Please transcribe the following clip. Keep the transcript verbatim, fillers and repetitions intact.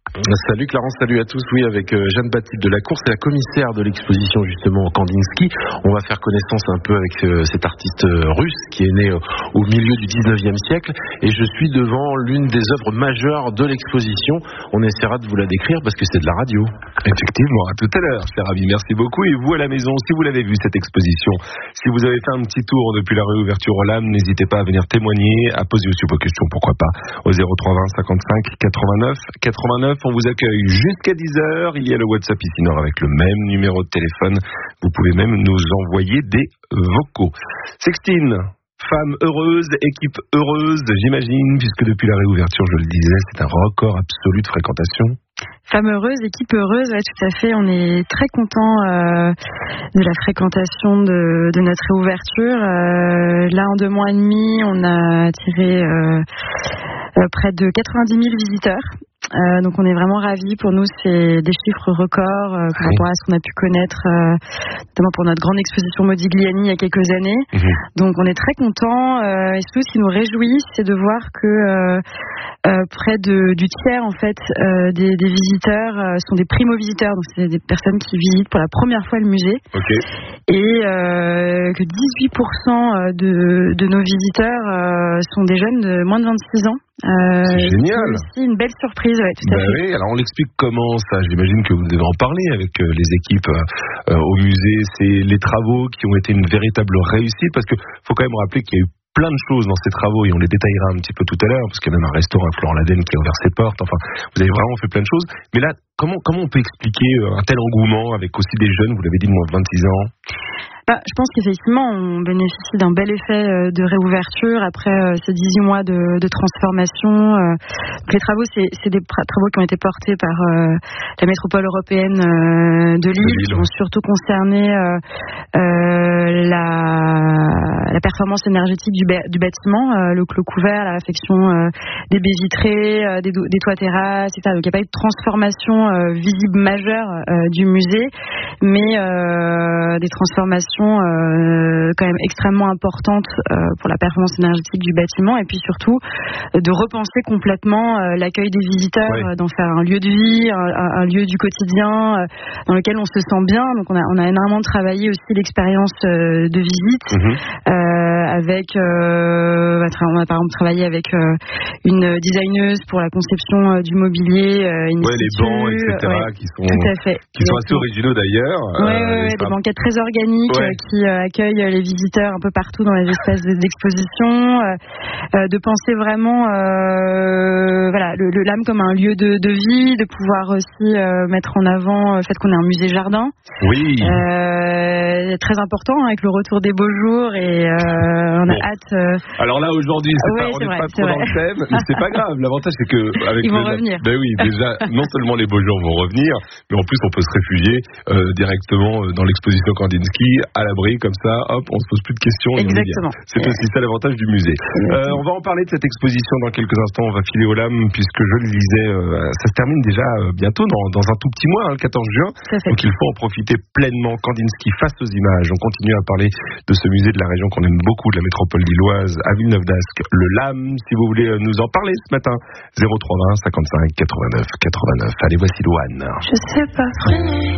Salut Clarence, salut à tous. Oui, avec Jeanne Bathilde de la Cour, c'est la commissaire de l'exposition justement Kandinsky. On va faire connaissance un peu avec cet artiste russe qui est né au milieu du dix-neuvième siècle. Et je suis devant l'une des œuvres majeures de l'exposition. On essaiera de vous la décrire parce que c'est de la radio. Effectivement, à tout à l'heure, cher ami. Merci beaucoup. Et vous à la maison, si vous l'avez vu cette exposition, si vous avez fait un petit tour depuis la réouverture au L A M, n'hésitez pas à venir témoigner, à poser aussi vos questions, pourquoi pas, au zéro trois vingt cinquante-cinq quatre-vingt-neuf quatre-vingt-neuf. On vous accueille jusqu'à dix heures. Il y a le WhatsApp ici Nord avec le même numéro de téléphone. Vous pouvez même nous envoyer des vocaux. Sextine, femme heureuse, équipe heureuse, j'imagine, puisque depuis la réouverture, je le disais, c'est un record absolu de fréquentation. Femme heureuse, équipe heureuse, ouais, tout à fait. On est très content euh, de la fréquentation de, de notre réouverture. Euh, là, en deux mois et demi, on a attiré euh, euh, près de quatre-vingt-dix mille visiteurs. Euh, donc on est vraiment ravis. Pour nous, c'est des chiffres records euh, par rapport à ce qu'on a pu connaître, euh, notamment pour notre grande exposition Modigliani il y a quelques années. Mmh. Donc on est très contents. Euh, et surtout, ce qui nous réjouit, c'est de voir que euh, euh, près de, du tiers en fait euh, des, des visiteurs euh, sont des primo-visiteurs. Donc c'est des personnes qui visitent pour la première fois le musée. Okay. Et euh, que dix-huit pour cent de, de nos visiteurs euh, sont des jeunes de moins de vingt-six ans. Euh, c'est génial. C'est aussi une belle surprise, ouais, tout à bah fait. Oui, alors on l'explique comment ça. J'imagine que vous devez en parler avec euh, les équipes euh, au musée. C'est les travaux qui ont été une véritable réussite, parce que faut quand même rappeler qu'il y a eu plein de choses dans ces travaux et on les détaillera un petit peu tout à l'heure, parce qu'il y a même un restaurant à Florent Laden qui a ouvert ses portes. Enfin, vous avez vraiment fait plein de choses. Mais là, comment comment on peut expliquer un tel engouement avec aussi des jeunes, vous l'avez dit, de moins de vingt-six ans? Bah, je pense qu'effectivement, on bénéficie d'un bel effet de réouverture après ces dix-huit mois de, de transformation. Donc les travaux, c'est, c'est des travaux qui ont été portés par euh, la métropole européenne euh, de Lille, qui vont surtout concerner euh, euh, la, la performance énergétique du, ba- du bâtiment, euh, le clos couvert, la réfection euh, des baies vitrées, euh, des, do- des toits terrasses, et cetera. Donc il n'y a pas eu de transformation euh, visible majeure euh, du musée, mais euh, des transformations Euh, quand même extrêmement importante euh, pour la performance énergétique du bâtiment, et puis surtout euh, de repenser complètement euh, l'accueil des visiteurs, oui. euh, d'en faire un lieu de vie, un, un lieu du quotidien euh, dans lequel on se sent bien. Donc on a, on a énormément travaillé aussi l'expérience euh, de visite mmh. euh, avec euh, on a par exemple travaillé avec euh, une designeuse pour la conception euh, du mobilier, euh, ouais, les bancs, et cetera ouais, qui sont, tout à fait. qui sont assez originaux d'ailleurs. Oui, euh, ouais, ouais, des banquettes très organiques. Ouais. Qui euh, accueille les visiteurs un peu partout dans les espaces d'exposition, euh, euh, de penser vraiment euh, voilà, le, le L A M comme un lieu de, de vie, de pouvoir aussi euh, mettre en avant le fait qu'on est un musée jardin. Oui. Euh, très important hein, avec le retour des beaux jours, et euh, on a bon. hâte. Euh... Alors là aujourd'hui, c'est oui, pas, on n'est pas trop vrai. dans le thème, mais c'est pas grave. L'avantage c'est que avec ils vont le, revenir. Ben oui, déjà non seulement les beaux jours vont revenir, mais en plus on peut se réfugier euh, directement dans l'exposition Kandinsky à l'abri, comme ça, hop, on se pose plus de questions. Exactement. Et c'est aussi ça l'avantage du musée. Euh, on va en parler de cette exposition dans quelques instants. On va filer au L A M, puisque je le disais, euh, ça se termine déjà euh, bientôt, dans, dans un tout petit mois, hein, le quatorze juin. Donc il faut en profiter pleinement. Kandinsky face aux images. On continue à parler de ce musée de la région qu'on aime beaucoup, de la métropole lilloise, à Villeneuve-d'Ascq, le L A M. Si vous voulez nous en parler ce matin, zéro trois vingt cinquante-cinq quatre-vingt-neuf quatre-vingt-neuf. Allez, voici Louane. Je sais pas freiner.